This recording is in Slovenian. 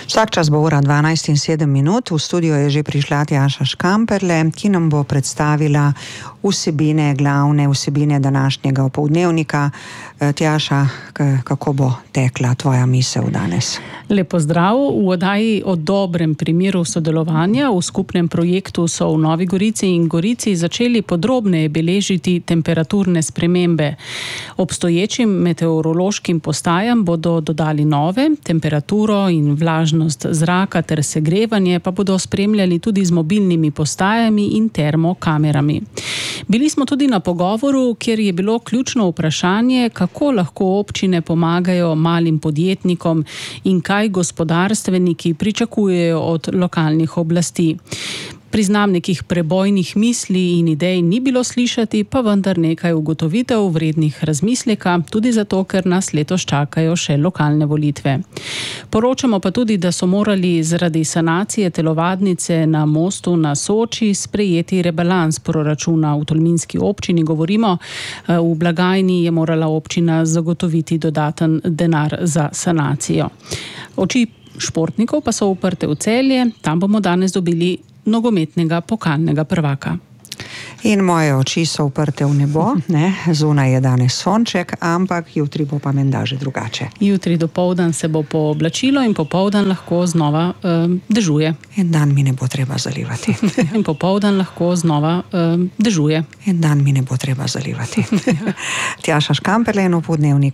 Vsak čas bo ura 12:07. V studio je že prišla Tjaša Škamperle, ki nam bo predstavila glavne vsebine današnjega opoldnevnika. Tjaša, kako bo tekla tvoja misel danes? Lep pozdrav. V oddaji o dobrem primeru sodelovanja v skupnem projektu so v Novi Gorici in Gorici začeli podrobneje beležiti temperaturne spremembe. Obstoječim meteorološkim postajam bodo dodali nove, temperaturo in vlažnost zraka ter segrevanje pa bodo spremljali tudi z mobilnimi postajami in termokamerami. Bili smo tudi na pogovoru, kjer je bilo ključno vprašanje, kako lahko občine pomagajo malim podjetnikom in kaj gospodarstveniki pričakujejo od lokalnih oblasti. Priznam, nekih prebojnih misli in idej ni bilo slišati, pa vendar nekaj ugotovitev vrednih razmisleka, tudi zato, ker nas letos čakajo še lokalne volitve. Poročamo pa tudi, da so morali zaradi sanacije telovadnice na mostu na Soči sprejeti rebalans proračuna v tolminski občini. Govorimo, v blagajni je morala občina zagotoviti dodaten denar za sanacijo. Oči športnikov pa so uprte v Celje, tam bomo danes dobili nogometnega pokalnega prvaka. In moje oči so uprte v nebo, zunaj je danes sonček, ampak jutri bo pa menda že drugače. Jutri dopoldan se bo pooblačilo in popoldan lahko znova dežuje. En dan mi ne bo treba zalivati. In popoldan lahko znova dežuje. En dan mi ne bo treba zalivati. Tjaša Škamperle in opoldnevnik